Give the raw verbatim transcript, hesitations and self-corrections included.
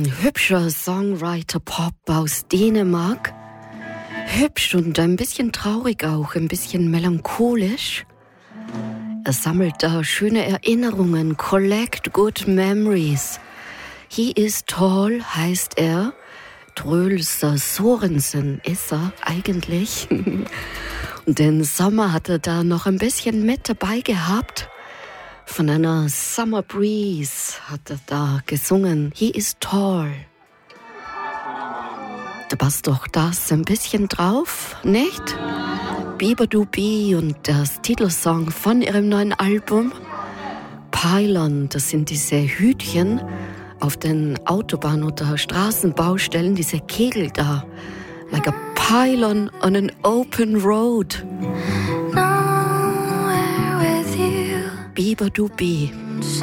hübscher Songwriter-Pop aus Dänemark. Hübsch und ein bisschen traurig auch, ein bisschen melancholisch. Er sammelt da schöne Erinnerungen, collect good memories. He is tall heißt er. Trölser Sorensen ist er eigentlich. Und den Sommer hat er da noch ein bisschen mit dabei gehabt. Von einer Summer Breeze hat er da gesungen. He is tall. Da passt doch das ein bisschen drauf, nicht? Bieber-Du-Bie und das Titelsong von ihrem neuen Album. Pylon, das sind diese Hütchen auf den Autobahn- oder Straßenbaustellen, diese Kegel da. Like a pylon on an open road. Bieber-Du-Bie.